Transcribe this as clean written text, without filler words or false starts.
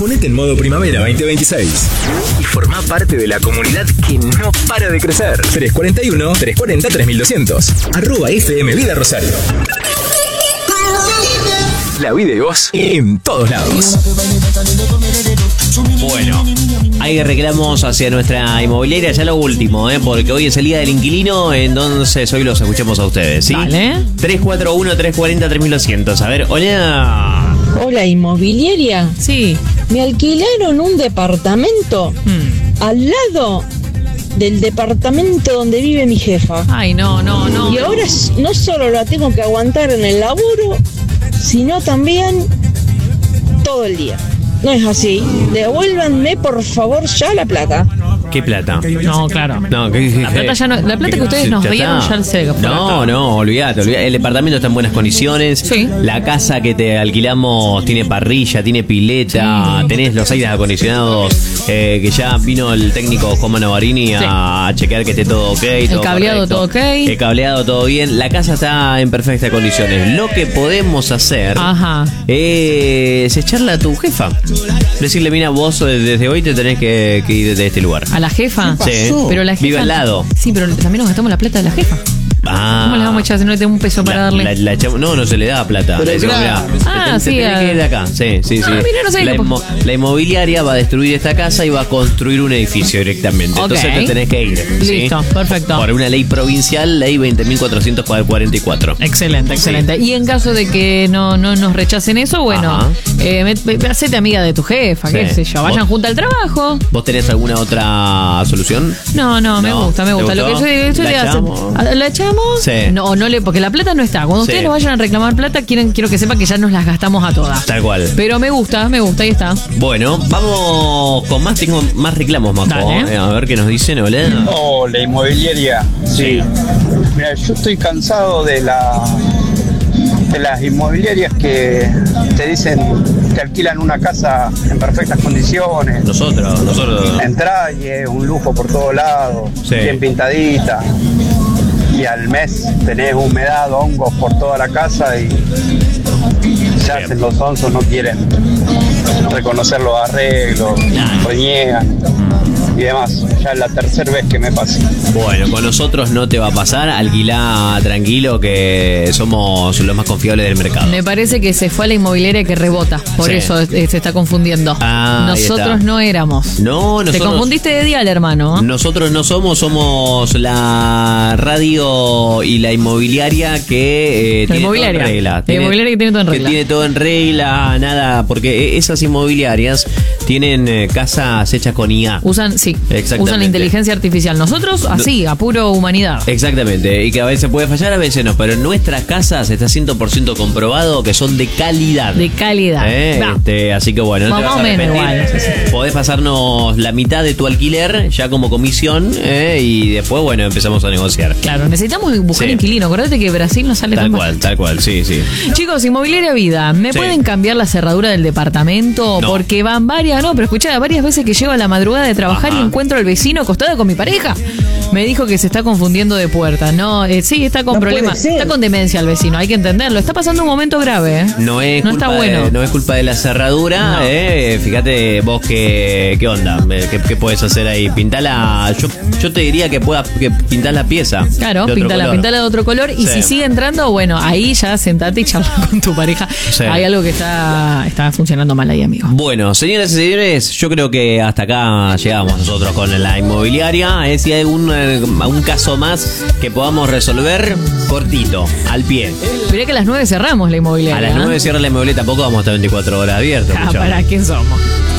Ponete en modo primavera 2026 y formá parte de la comunidad que no para de crecer. 341-340-3200 @FM Vida Rosario. La vida y vos en todos lados. Bueno, hay reclamos hacia nuestra inmobiliaria, ya lo último, porque hoy es el día del inquilino, entonces hoy los escuchamos a ustedes, ¿sí? Dale. 341-340-3200. A ver, hola. Hola, inmobiliaria. Sí. Me alquilaron un departamento al lado del departamento donde vive mi jefa. Ay, no. Y ahora no solo la tengo que aguantar en el laburo, sino también todo el día. No es así. Devuélvanme, por favor, ya la plata. ¿Qué plata? No, claro. No, La plata ya no, la plata que ustedes nos dieron ya se fue. No, olvídate. El departamento está en buenas condiciones. Sí. La casa que te alquilamos tiene parrilla, tiene pileta, Sí. tenés los aires acondicionados, que ya vino el técnico Juan Navarini a chequear que esté todo ok. El cableado todo ok. El cableado todo bien. La casa está en perfectas condiciones. Lo que podemos hacer es echarle a tu jefa. Decirle, mira, vos desde hoy te tenés que ir de este lugar. ¿A la jefa? Sí. Pero la jefa vive al lado. Sí, pero también nos gastamos la plata de la jefa. ¿Cómo le vamos a echar si no le tengo un peso para darle? La echamos, no se le da plata. Pero Le decimos, claro. mirá, te tenés que ir de acá. Sí. Mira, no sé. La inmobiliaria va a destruir esta casa y va a construir un edificio directamente. Ok. Entonces te tenés que ir. ¿sí? Listo, perfecto. Por una ley provincial, ley 20.444. Excelente. Y en caso de que no nos rechacen eso, bueno, hacete amiga de tu jefa, Sí. qué sé yo. Vayan juntas al trabajo. ¿Vos tenés alguna otra solución? No, me gusta. ¿Te Lo gustó? que yo ¿La le echamos? ¿La echamos? Sí. No le, porque la plata no está. Cuando ustedes Sí. nos vayan a reclamar plata, quiero que sepan que ya nos las gastamos a todas. Tal cual. Pero me gusta, ahí está. Bueno, vamos con más. Tengo más reclamos, Majo. Dale. A ver qué nos dicen, Hola. Hola, inmobiliaria. Sí. Mira, yo estoy cansado de las inmobiliarias que te dicen que alquilan una casa en perfectas condiciones. Nosotros. Entrá y es un lujo por todos lados, Sí. bien pintadita. Y al mes tenés humedad, hongos por toda la casa y se hacen los onzos, no quieren reconocer los arreglos, reniegan y demás. Ya es la tercera vez que me pasa. Bueno, con nosotros no te va a pasar. Alquilá tranquilo que somos los más confiables del mercado. Me parece que se fue a la inmobiliaria que rebota. Por Sí. eso se está confundiendo. Ah, ahí Nosotros está. no éramos. No, Te nosotros. confundiste de dial, hermano. Nosotros no somos la radio y la inmobiliaria que La tiene inmobiliaria. todo en regla. La inmobiliaria que tiene todo en regla. Que tiene todo en regla, nada, porque esas inmobiliarias tienen casas hechas con IA. Usan la inteligencia artificial. Nosotros, así, a puro humanidad. Exactamente, y que a veces puede fallar, a veces no, pero en nuestras casas está 100% comprobado que son de calidad. De calidad. Va. Así que bueno, no te Más vas o a menos arrepentir. igual. Podés pasarnos la mitad de tu alquiler ya como comisión, y después, bueno, empezamos a negociar. Claro, necesitamos buscar Sí. inquilino. Acordate que Brasil no sale Tal tan cual, sí. Chicos, Inmobiliaria Vida, ¿me Sí. pueden cambiar la cerradura del departamento? No. Porque van varias veces que llego a la madrugada de trabajar Ajá. y encuentro al vecino acostado con mi pareja. Me dijo que se está confundiendo de puerta. No, sí, está con No problemas. puede ser. Está con demencia el vecino, hay que entenderlo. Está pasando un momento grave, ¿eh? No es No culpa está bueno. no es culpa de la cerradura, No. Fíjate vos qué onda, qué podés hacer ahí. Pintala, yo te diría que pintar la pieza. Claro, de otro pintala color. de otro color. Y Sí. si sigue entrando, bueno, ahí ya sentate y charla con tu pareja. Sí. Hay algo que está funcionando mal ahí, amigo. Bueno, señoras y señores, yo creo que hasta acá llegamos nosotros con la inmobiliaria. Si hay algún caso más que podamos resolver, cortito, al pie. Mirá que a las 9 cerramos la inmobiliaria. A las 9 cierra la inmobiliaria, tampoco vamos a estar 24 horas abiertos. ¿Para qué somos?